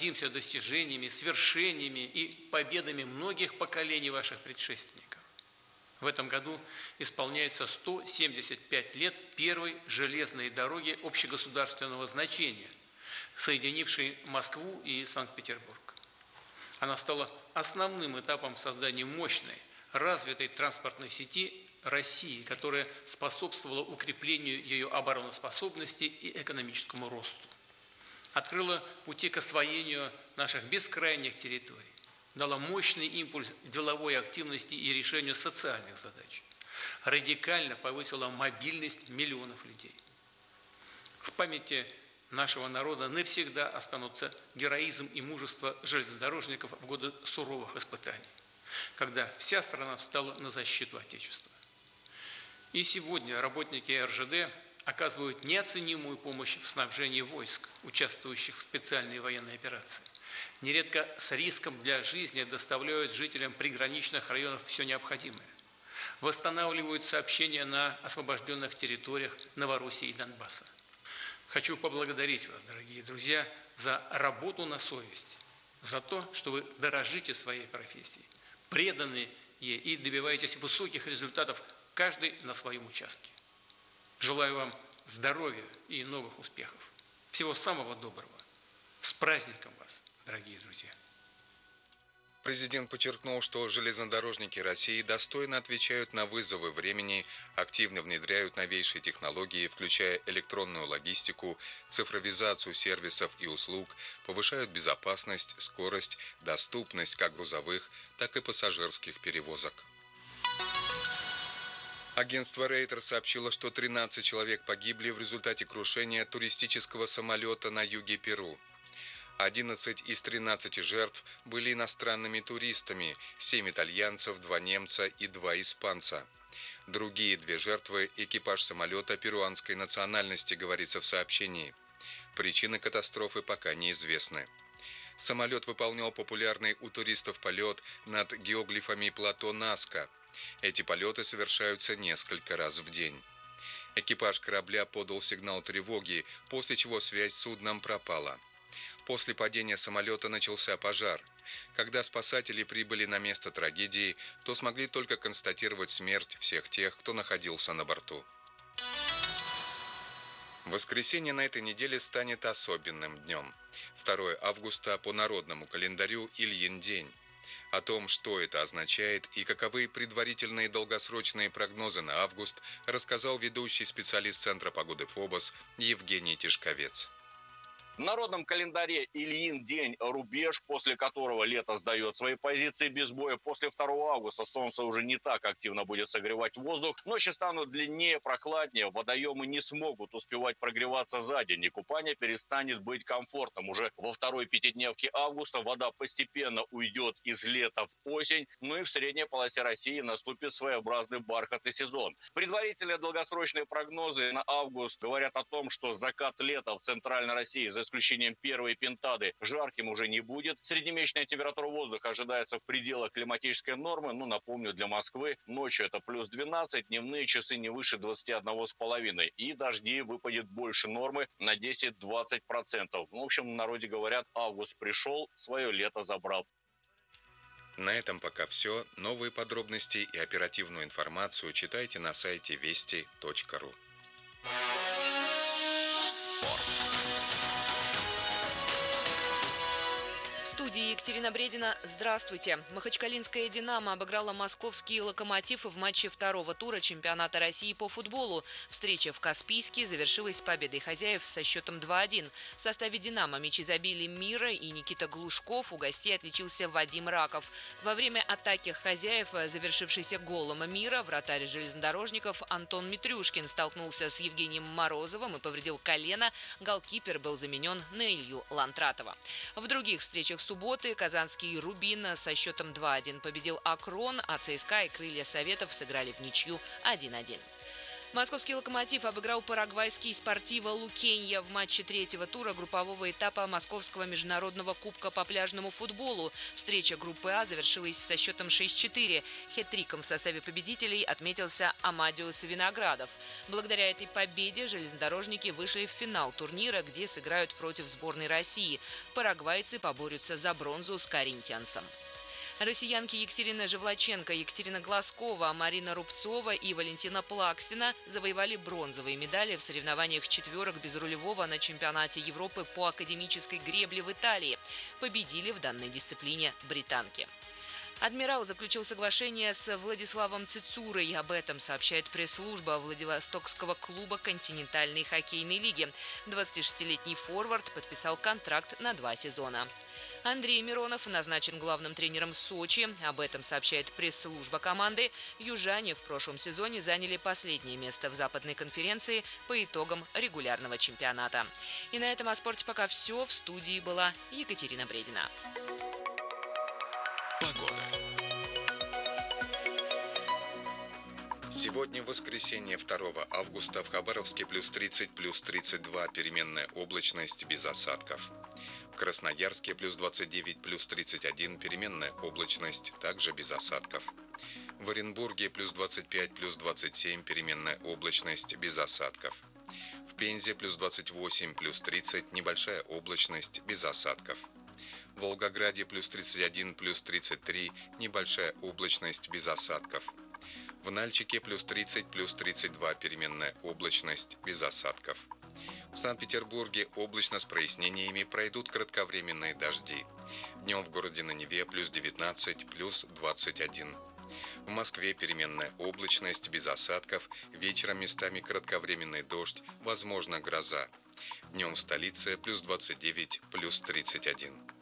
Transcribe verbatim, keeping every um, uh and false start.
гордимся достижениями, свершениями и победами многих поколений ваших предшественников. В этом году исполняется сто семьдесят пять лет первой железной дороги общегосударственного значения, соединившей Москву и Санкт-Петербург. Она стала основным этапом создания мощной, развитой транспортной сети России, которая способствовала укреплению ее обороноспособности и экономическому росту. Открыла пути к освоению наших бескрайних территорий, дала мощный импульс деловой активности и решению социальных задач, радикально повысила мобильность миллионов людей. В памяти нашего народа навсегда останутся героизм и мужество железнодорожников в годы суровых испытаний, когда вся страна встала на защиту Отечества. И сегодня работники эр жэ дэ оказывают неоценимую помощь в снабжении войск, участвующих в специальной военной операции. Нередко с риском для жизни доставляют жителям приграничных районов все необходимое. Восстанавливают сообщения на освобожденных территориях Новороссии и Донбасса. Хочу поблагодарить вас, дорогие друзья, за работу на совесть, за то, что вы дорожите своей профессией, преданы ей и добиваетесь высоких результатов каждый на своем участке. Желаю вам здоровья и новых успехов. Всего самого доброго. С праздником вас, дорогие друзья. Президент подчеркнул, что железнодорожники России достойно отвечают на вызовы времени, активно внедряют новейшие технологии, включая электронную логистику, цифровизацию сервисов и услуг, повышают безопасность, скорость, доступность как грузовых, так и пассажирских перевозок. Агентство Рейтер сообщило, что тринадцать человек погибли в результате крушения туристического самолета на юге Перу. одиннадцать из тринадцати жертв были иностранными туристами, семь итальянцев, два немца и два испанца. Другие две жертвы – экипаж самолета перуанской национальности, говорится в сообщении. Причины катастрофы пока неизвестны. Самолет выполнял популярный у туристов полет над геоглифами плато Наска. Эти полеты совершаются несколько раз в день. Экипаж корабля подал сигнал тревоги, после чего связь с судном пропала. После падения самолета начался пожар. Когда спасатели прибыли на место трагедии, то смогли только констатировать смерть всех тех, кто находился на борту. Воскресенье на этой неделе станет особенным днем. второе августа по народному календарю Ильин день. О том, что это означает и каковы предварительные долгосрочные прогнозы на август, рассказал ведущий специалист Центра погоды ФОБОС Евгений Тишковец. В народном календаре Ильин день – рубеж, после которого лето сдает свои позиции без боя. После второго августа солнце уже не так активно будет согревать воздух. Ночи станут длиннее, прохладнее. Водоемы не смогут успевать прогреваться за день. И купание перестанет быть комфортным. Уже во второй пятидневке августа вода постепенно уйдет из лета в осень. Ну и в средней полосе России наступит своеобразный бархатный сезон. Предварительные долгосрочные прогнозы на август говорят о том, что закат лета в Центральной России за исключением первой пентады, жарким уже не будет. Среднемесячная температура воздуха ожидается в пределах климатической нормы. Ну, напомню, для Москвы ночью это плюс двенадцать, дневные часы не выше двадцати одного с половиной. И дождей выпадет больше нормы на десять-двадцать процентов. В общем, в народе говорят, август пришел, свое лето забрал. На этом пока все. Новые подробности и оперативную информацию читайте на сайте вести точка ру. Спорт. В студии Екатерина Бредина. Здравствуйте. Махачкалинская «Динамо» обыграла московский «Локомотив» в матче второго тура чемпионата России по футболу. Встреча в Каспийске завершилась победой хозяев со счетом два-один. В составе «Динамо» мячи забили Мира и Никита Глушков. У гостей отличился Вадим Раков. Во время атаки хозяев, завершившейся голом Мира, вратарь железнодорожников Антон Митрюшкин столкнулся с Евгением Морозовым и повредил колено. Голкипер был заменен на Илью Лантратова. В других встречах субботы казанский «Рубин» со счетом два-один победил «Акрон», а ЦСКА и «Крылья Советов» сыграли в ничью один-один. Московский «Локомотив» обыграл парагвайский «Спортиво Лукенья» в матче третьего тура группового этапа Московского международного кубка по пляжному футболу. Встреча группы А завершилась со счетом шесть четыре. Хет-триком в составе победителей отметился Амадиус Виноградов. Благодаря этой победе железнодорожники вышли в финал турнира, где сыграют против сборной России. Парагвайцы поборются за бронзу с коринтиансом. Россиянки Екатерина Живлаченко, Екатерина Глазкова, Марина Рубцова и Валентина Плаксина завоевали бронзовые медали в соревнованиях четверок безрулевого на чемпионате Европы по академической гребле в Италии. Победили в данной дисциплине британки. «Адмирал» заключил соглашение с Владиславом Цицурой. Об этом сообщает пресс-служба Владивостокского клуба континентальной хоккейной лиги. двадцатишестилетний форвард подписал контракт на два сезона. Андрей Миронов назначен главным тренером Сочи. Об этом сообщает пресс-служба команды. Южане в прошлом сезоне заняли последнее место в Западной конференции по итогам регулярного чемпионата. И на этом о спорте пока все. В студии была Екатерина Бредина. Погода. Сегодня воскресенье, второго августа, в Хабаровске плюс тридцать, плюс тридцать два, переменная облачность без осадков. В Красноярске плюс двадцать девять, плюс тридцать один, переменная облачность, также без осадков. В Оренбурге плюс двадцать пять, плюс двадцать семь, переменная облачность, без осадков. В Пензе плюс двадцать восемь, плюс тридцать, небольшая облачность, без осадков. В Волгограде плюс тридцать один, плюс тридцать три, небольшая облачность, без осадков. В Нальчике плюс тридцать, плюс тридцать два, переменная облачность, без осадков. В Санкт-Петербурге облачно с прояснениями, пройдут кратковременные дожди. Днем в городе на Неве плюс девятнадцать, плюс двадцать один. В Москве переменная облачность, без осадков, вечером местами кратковременный дождь, возможно гроза. Днем в столице плюс двадцать девять, плюс тридцать один.